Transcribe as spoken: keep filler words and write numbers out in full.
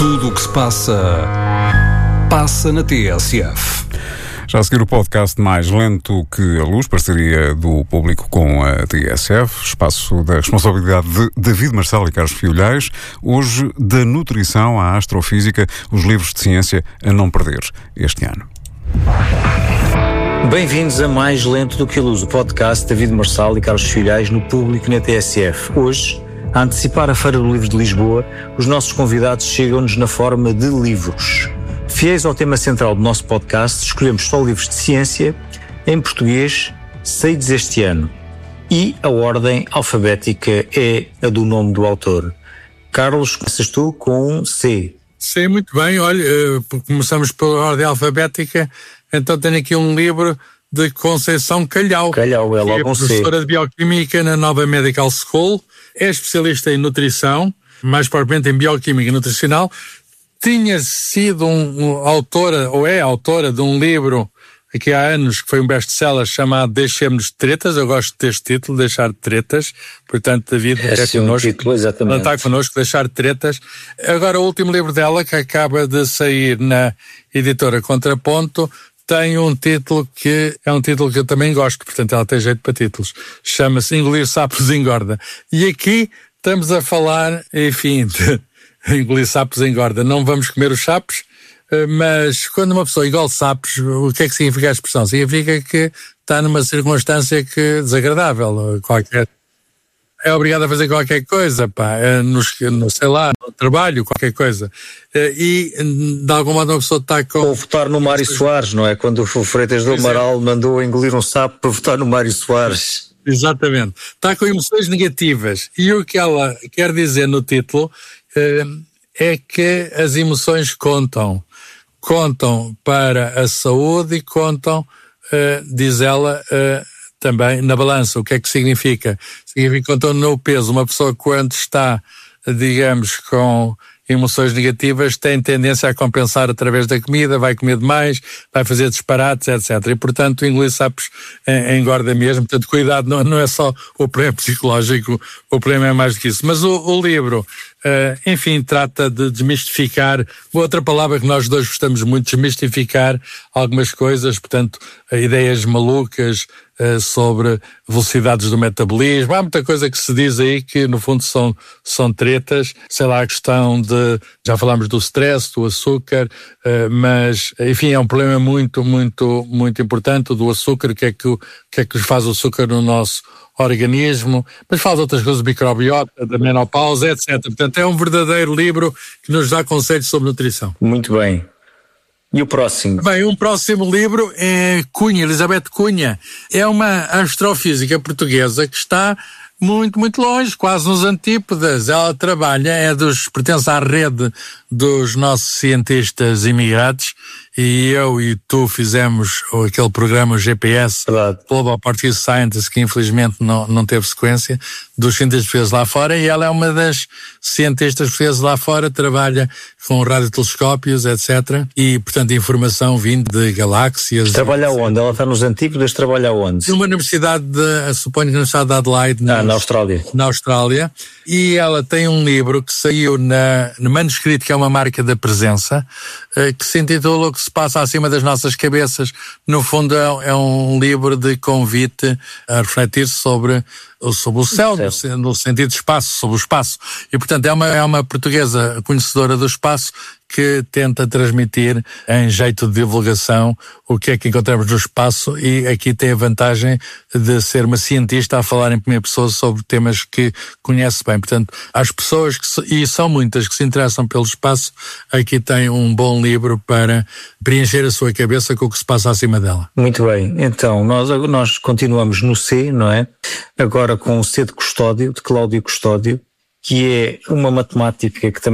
Tudo o que se passa, passa na T S F. Já a seguir o podcast Mais Lento que a Luz, parceria do Público com a T S F, espaço da responsabilidade de David Marçal e Carlos Fiolhais. Hoje, da nutrição à astrofísica, os livros de ciência a não perder este ano. Bem-vindos a Mais Lento do que a Luz, o podcast David Marçal e Carlos Fiolhais no Público na T S F. Hoje, a antecipar a Feira do Livro de Lisboa, os nossos convidados chegam-nos na forma de livros. Fiéis ao tema central do nosso podcast, escolhemos só livros de ciência, em português, saídos este ano. E a ordem alfabética é a do nome do autor. Carlos, começas tu com um C. C, muito bem. Olha, começamos pela ordem alfabética, então tenho aqui um livro de Conceição Calhau. Calhau, é logo que é um C. professora de Bioquímica na Nova Medical School, é especialista em nutrição, mais propriamente em Bioquímica Nutricional. Tinha sido um, um, autora, ou é autora, de um livro aqui há anos, que foi um best-seller chamado Deixemos de Tretas. Eu gosto deste título, Deixar de Tretas. Portanto, David, é é sim, connosco. Um título, exatamente. Está connosco, Deixar de Tretas. Agora, o último livro dela, que acaba de sair na editora Contraponto, tem um título que é um título que eu também gosto, portanto ela tem jeito para títulos. Chama-se Engolir Sapos Engorda. E aqui estamos a falar, enfim, de engolir sapos engorda. Não vamos comer os sapos, mas quando uma pessoa engole sapos, o que é que significa a expressão? Significa que está numa circunstância que desagradável, qualquer... É obrigado a fazer qualquer coisa, pá, no, no, sei lá, no trabalho, qualquer coisa. E, de algum modo, uma pessoa está com... Ou votar no Mário Soares, não é? Quando o Freitas do Amaral mandou engolir um sapo para votar no Mário Soares. Exatamente. Está com emoções negativas. E o que ela quer dizer no título é que as emoções contam. Contam para a saúde e contam, diz ela... também na balança. O que é que significa? Significa que contam no peso. Uma pessoa, quando está, digamos, com emoções negativas, tem tendência a compensar através da comida, vai comer demais, vai fazer disparates, etcétera. E, portanto, engolir sapos engorda mesmo. Portanto, cuidado, não, não é só o problema psicológico, o problema é mais do que isso. Mas o, o livro, uh, enfim, trata de desmistificar, outra palavra que nós dois gostamos muito, desmistificar algumas coisas, portanto, ideias malucas, Uh, sobre velocidades do metabolismo. Há muita coisa que se diz aí que, no fundo, são, são tretas. Sei lá, a questão de... Já falámos do stress, do açúcar, uh, mas, enfim, é um problema muito, muito, muito importante do açúcar. O que é que, o que é que faz o açúcar no nosso organismo? Mas fala de outras coisas, do microbiota, da menopausa, etcétera. Portanto, é um verdadeiro livro que nos dá conselhos sobre nutrição. Muito bem. E o próximo? Bem, um próximo livro é Cunha, Elizabeth Cunha. É uma astrofísica portuguesa que está muito, muito longe, quase nos antípodas. Ela trabalha, é dos, pertence à rede dos nossos cientistas imigrados, e eu e tu fizemos aquele programa G P S, Verdade. Global Portuguese Scientist, que infelizmente não, não teve sequência, dos cientistas portugueses lá fora, e ela é uma das cientistas portuguesas lá fora, trabalha com radiotelescópios, etcétera. E, portanto, informação vindo de galáxias. Trabalha onde? Ela está nos antípodas, trabalha onde? Numa universidade, de, suponho que na Universidade de Adelaide. Ah, na Austrália. Na Austrália. E ela tem um livro que saiu na, no manuscrito, que é uma marca da presença, que se intitula O que se passa acima das nossas cabeças. No fundo, é um livro de convite a refletir sobre, sobre o céu, no, no sentido de espaço, sobre o espaço. E, portanto, é uma, é uma portuguesa conhecedora do espaço que tenta transmitir em jeito de divulgação o que é que encontramos no espaço, e aqui tem a vantagem de ser uma cientista a falar em primeira pessoa sobre temas que conhece bem. Portanto, as pessoas, que se, e são muitas, que se interessam pelo espaço, aqui tem um bom livro para preencher a sua cabeça com o que se passa acima dela. Muito bem. Então, nós, nós continuamos no C, não é? Agora com o C de Custódio, de Cláudio Custódio, que é uma matemática que também